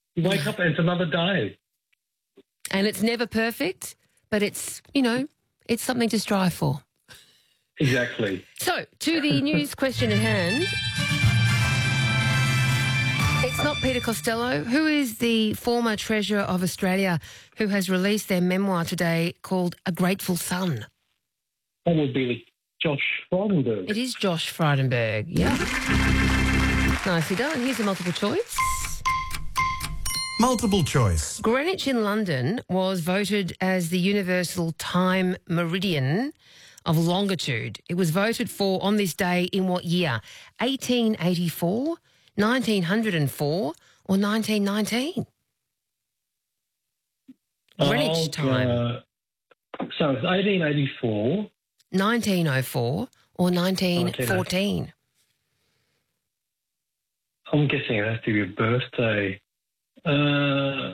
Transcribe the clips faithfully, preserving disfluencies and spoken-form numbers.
You wake up and it's another day. And it's never perfect, but it's, you know, it's something to strive for. Exactly. So, to the news question at hand. It's not Peter Costello, who is the former Treasurer of Australia who has released their memoir today called A Grateful Son. That would be Josh Frydenberg. It is Josh Frydenberg, yeah. Nicely done. Here's a multiple choice. Multiple choice. Greenwich in London was voted as the universal time meridian of longitude. It was voted for on this day in what year? eighteen eighty-four, nineteen oh four or nineteen nineteen? Greenwich Oh, time. Uh, so it's eighteen eighty-four. nineteen oh four or nineteen fourteen? I'm guessing it has to be a birthday. Uh,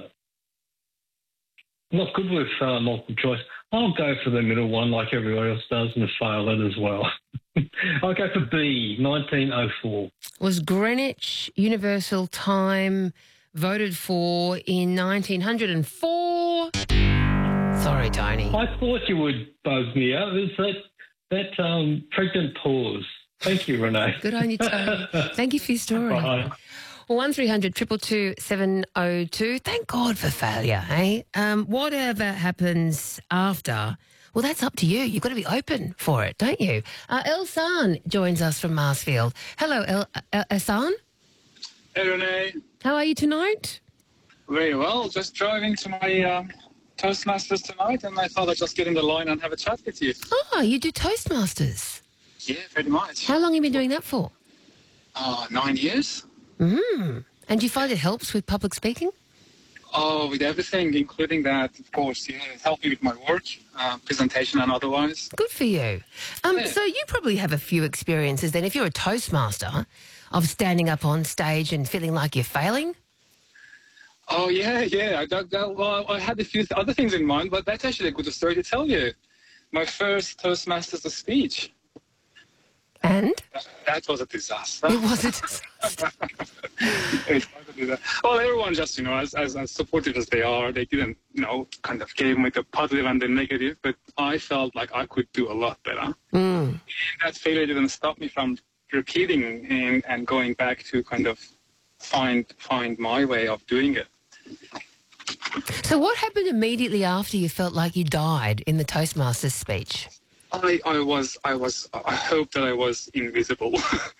not good with uh, multiple choice. I'll go for the middle one like everyone else does and fail it as well. I'll go for B, nineteen oh four. Was Greenwich Universal Time voted for in nineteen oh four? Sorry, Tony. I thought you would bug me out. It's that, that um, pregnant pause. Thank you, Renee. Good on you, Tony. Thank you for your story. Bye. Well, one three hundred two two two seven oh two. Thank God for failure, eh? Um, whatever happens after, well, that's up to you. You've got to be open for it, don't you? Uh, Elsan joins us from Marsfield. Hello, El- El- Elsan. Hey, Renee. How are you tonight? Very well. Just driving to my um, Toastmasters tonight, and I thought I'd just get in the line and have a chat with you. Oh, you do Toastmasters? Yeah, pretty much. How long have you been doing that for? Uh, nine years. Mm. And do you find it helps with public speaking? Oh, with everything, including that, of course. Yeah, it helped me with my work, uh, presentation and otherwise. Good for you. Um, Yeah. So you probably have a few experiences then, if you're a Toastmaster, of standing up on stage and feeling like you're failing? Oh, yeah, yeah. I, that, that, well, I had a few th- other things in mind, but that's actually a good story to tell you. My first Toastmasters speech. And? That was a disaster. It was a disaster. It's hard to do that. Well, everyone just, you know, as, as, as supportive as they are, they didn't, you know, kind of gave me the positive and the negative, but I felt like I could do a lot better. Mm. And that failure didn't stop me from repeating and, and going back to kind of find find my way of doing it. So what happened immediately after you felt like you died in the Toastmasters speech? I, I was, I was, I hope that I was invisible.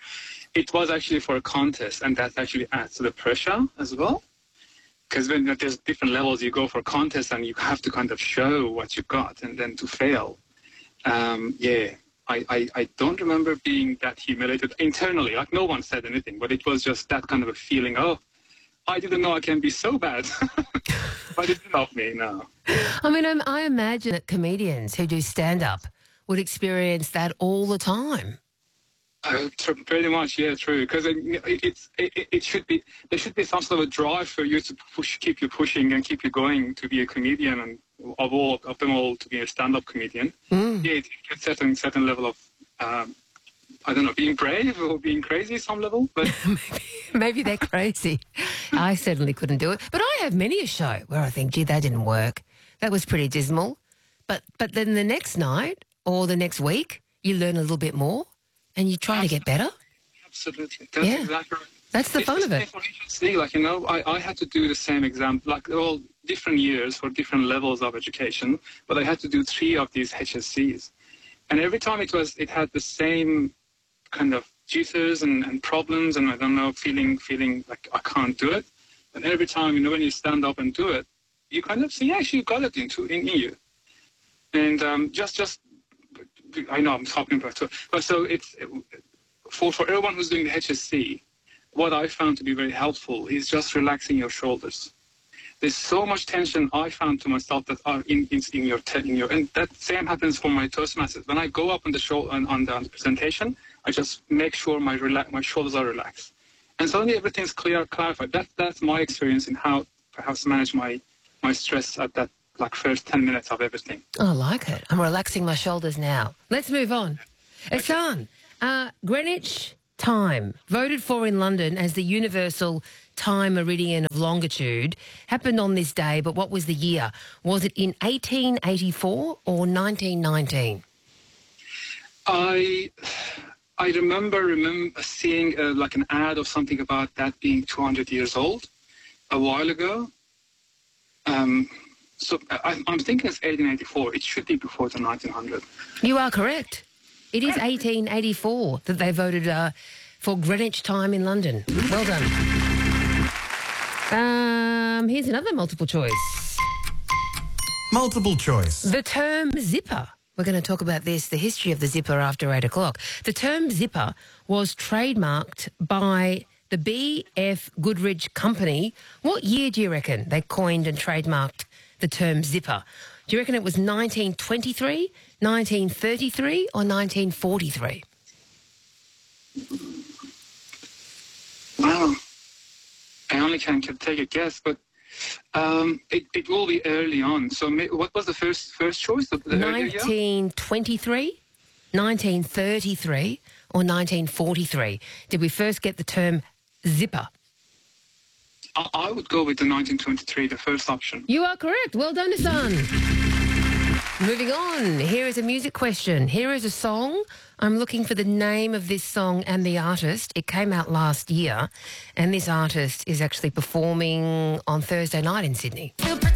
It was actually for a contest, and that actually adds to the pressure as well. Because when there's different levels, you go for a contest and you have to kind of show what you got, and then to fail. Um, yeah, I, I, I don't remember being that humiliated internally. Like, no one said anything, but it was just that kind of a feeling, oh, I didn't know I can be so bad. But it didn't help me, no. I mean, I'm, I imagine that comedians who do stand-up would experience that all the time. Uh, tr- pretty much, yeah, true. Because it, it, it's, it, it should be, there should be some sort of a drive for you to push, keep you pushing and keep you going to be a comedian, and of all of them all to be a stand-up comedian. Mm. Yeah, it gets certain certain level of, um, I don't know, being brave or being crazy, some level. But maybe, maybe they're crazy. I certainly couldn't do it. But I have many a show where I think, gee, that didn't work. That was pretty dismal. But but then the next night or the next week, you learn a little bit more and you try to get better. Absolutely. That's Yeah. exactly right. That's the It's fun of same it. for H S C. Like, you know, I, I had to do the same exam, like all different years for different levels of education, but I had to do three of these H S Cs. And every time it was, it had the same kind of jitters and, and problems, and I don't know, feeling feeling like I can't do it. And every time, you know, when you stand up and do it, you kind of see, actually, you got it into in you. And um, just, just, I know I'm talking about it, but so it's, for, for everyone who's doing the H S C, what I found to be very helpful is just relaxing your shoulders. There's so much tension I found to myself that are in, in, in your, in your, and that same happens for my Toastmasters. When I go up on the show, on, on, the, on the presentation, I just make sure my rela- my shoulders are relaxed. And suddenly everything's clear, clarified. That, that's my experience in how perhaps manage my, my stress at that, like, first ten minutes of everything. I like it. I'm relaxing my shoulders now. Let's move on. Ehsan, uh, Greenwich Time, voted for in London as the universal time meridian of longitude happened on this day, but what was the year? Was it in eighteen eighty-four or nineteen nineteen? I I remember remember seeing uh, like an ad of something about that being two hundred years old a while ago. Um, so I, I'm thinking it's eighteen eighty-four. It should be before the nineteen hundred. You are correct. It is eighteen eighty-four that they voted uh, for Greenwich time in London. Well done. Um, here's another multiple choice. Multiple choice. The term zipper. We're going to talk about this, the history of the zipper, after eight o'clock. The term zipper was trademarked by the B F Goodrich Company. What year do you reckon they coined and trademarked the term zipper? Do you reckon it was nineteen twenty-three, nineteen thirty-three or nineteen forty-three? Wow. I only can, can take a guess, but um, it, it will be early on. So may, what was the first first choice? The, the nineteen twenty-three, nineteen thirty-three or nineteen forty-three? Did we first get the term zipper? I, I would go with the nineteen twenty-three, the first option. You are correct. Well done, Hassan. Moving on. Here is a music question. Here is a song. I'm looking for the name of this song and the artist. It came out last year, and this artist is actually performing on Thursday night in Sydney.